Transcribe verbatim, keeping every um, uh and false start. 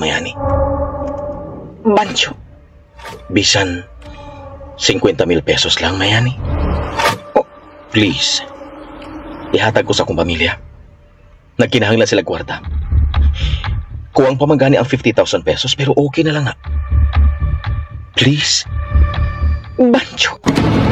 Mayani. Bancho. Bisan, fifty mil pesos lang, Mayani. Oh, please. Ihatag ko sa akong pamilya. Nagkinahanglan sila kwarta. Kuwang pa magani ang fifty thousand pesos, pero okay na lang nga. Please. Bancho.